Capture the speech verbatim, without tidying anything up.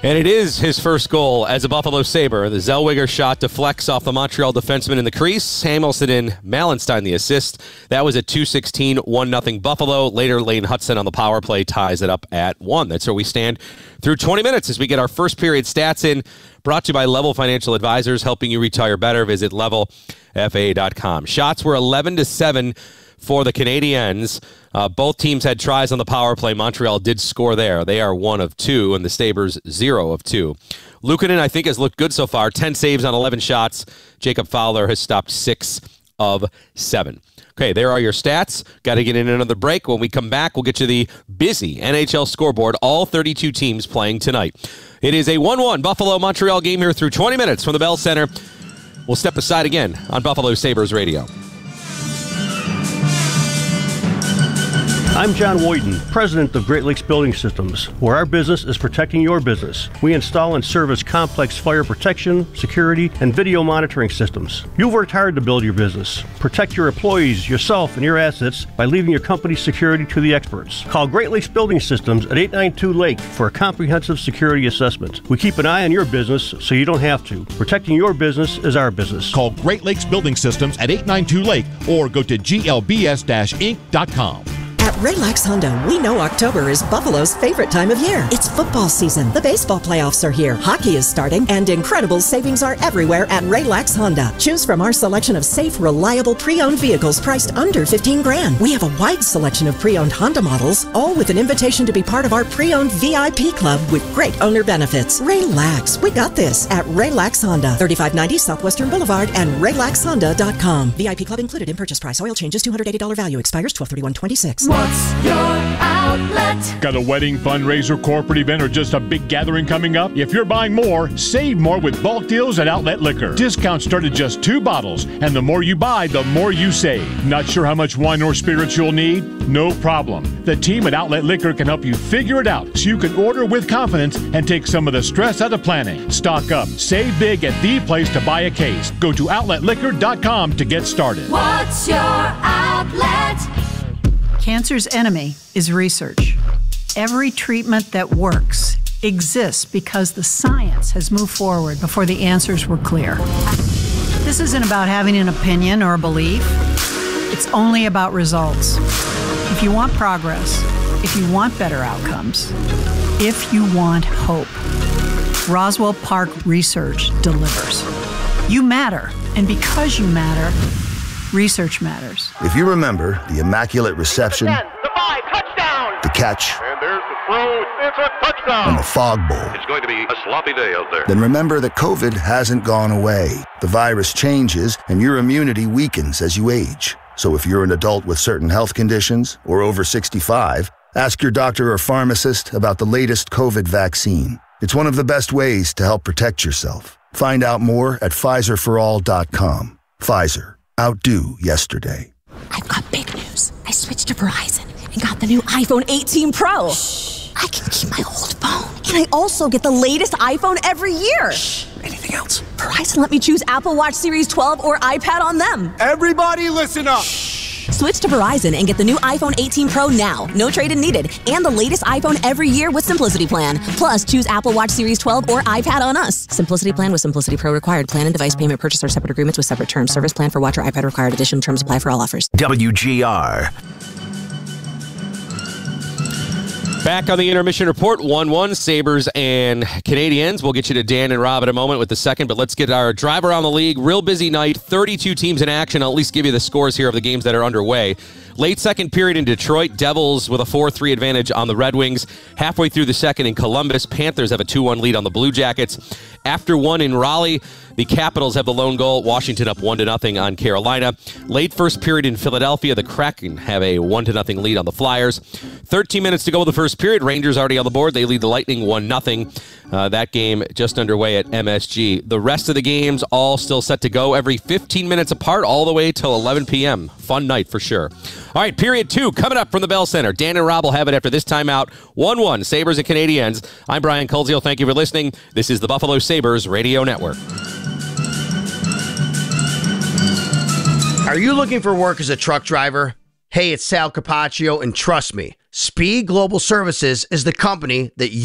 And it is his first goal as a Buffalo Sabre. The Zellweger shot deflects off the Montreal defenseman in the crease. Hamilton and Malenstein the assist. That was at two sixteen, one nothing Buffalo. Later, Lane Hudson on the power play ties it up at one. That's where we stand through twenty minutes as we get our first period stats in. Brought to you by Level Financial Advisors, helping you retire better. Visit level f a dot com. Shots were eleven to seven for the Canadiens. Uh, both teams had tries on the power play. Montreal did score there. They are one of two, and the Sabres zero of two. Luukkonen, I think, has looked good so far. ten saves on eleven shots. Jacob Fowler has stopped six of seven. Okay, there are your stats. Got to get in another break. When we come back, we'll get you the busy N H L scoreboard. All thirty-two teams playing tonight. It is a one one Buffalo-Montreal game here through twenty minutes from the Bell Center. We'll step aside again on Buffalo Sabres Radio. I'm John Woyden, president of Great Lakes Building Systems, where our business is protecting your business. We install and service complex fire protection, security, and video monitoring systems. You've worked hard to build your business. Protect your employees, yourself, and your assets by leaving your company's security to the experts. Call Great Lakes Building Systems at eight nine two Lake for a comprehensive security assessment. We keep an eye on your business so you don't have to. Protecting your business is our business. Call Great Lakes Building Systems at eight nine two Lake or go to G L B S inc dot com. At Raylax Honda, we know October is Buffalo's favorite time of year. It's football season. The baseball playoffs are here. Hockey is starting, and incredible savings are everywhere at Raylax Honda. Choose from our selection of safe, reliable pre-owned vehicles priced under fifteen grand. We have a wide selection of pre-owned Honda models, all with an invitation to be part of our pre-owned V I P club with great owner benefits. Relax. We got this at Raylax Honda, thirty-five ninety Southwestern Boulevard and raylax honda dot com. V I P club included in purchase price. Oil changes two hundred eighty dollars value. Expires twelve thirty-one twenty-six. What's your outlet? Got a wedding, fundraiser, corporate event, or just a big gathering coming up? If you're buying more, save more with bulk deals at Outlet Liquor. Discounts start at just two bottles, and the more you buy, the more you save. Not sure how much wine or spirits you'll need? No problem. The team at Outlet Liquor can help you figure it out so you can order with confidence and take some of the stress out of planning. Stock up. Save big at the place to buy a case. Go to outlet liquor dot com to get started. What's your outlet? Cancer's enemy is research. Every treatment that works exists because the science has moved forward before the answers were clear. This isn't about having an opinion or a belief. It's only about results. If you want progress, if you want better outcomes, if you want hope, Roswell Park Research delivers. You matter, and because you matter, research matters. If you remember the Immaculate Reception, ten, the five, touchdown! The catch, And there's the throw, it's a touchdown! and the Fog Bowl, It's going to be a sloppy day out there. then remember that COVID hasn't gone away. The virus changes, and your immunity weakens as you age. So if you're an adult with certain health conditions or over sixty-five, ask your doctor or pharmacist about the latest COVID vaccine. It's one of the best ways to help protect yourself. Find out more at Pfizer for all dot com. Pfizer. Outdo yesterday. I've got big news. I switched to Verizon and got the new iPhone eighteen Pro. Shh. I can keep my old phone. And I also get the latest iPhone every year. Shh. Anything else? Verizon let me choose Apple Watch Series twelve or iPad on them. Everybody listen up. Shh. Switch to Verizon and get the new iPhone eighteen Pro now. No trade-in needed. And the latest iPhone every year with Simplicity Plan. Plus, choose Apple Watch Series twelve or iPad on us. Simplicity Plan with Simplicity Pro required. Plan and device payment purchase are separate agreements with separate terms. Service plan for watch or iPad required. Additional terms apply for all offers. W G R. Back on the intermission report, one one, Sabres and Canadiens. We'll get you to Dan and Rob in a moment with the second, but let's get our drive around the league. Real busy night, thirty-two teams in action. I'll at least give you the scores here of the games that are underway. Late second period in Detroit, Devils with a four three advantage on the Red Wings. Halfway through the second in Columbus, Panthers have a two one lead on the Blue Jackets. After one in Raleigh, the Capitals have the lone goal. Washington up one to nothing on Carolina. Late first period in Philadelphia, the Kraken have a one to nothing lead on the Flyers. thirteen minutes to go in the first period. Rangers already on the board. They lead the Lightning one nothing. Uh, that game just underway at M S G. The rest of the games all still set to go every fifteen minutes apart all the way till eleven p.m. Fun night for sure. All right, period two coming up from the Bell Center. Dan and Rob will have it after this timeout. one one, Sabres and Canadiens. I'm Brian Koziel. Thank you for listening. This is the Buffalo Sabres Radio Network. Are you looking for work as a truck driver? Hey, it's Sal Capaccio, and trust me, Speed Global Services is the company that you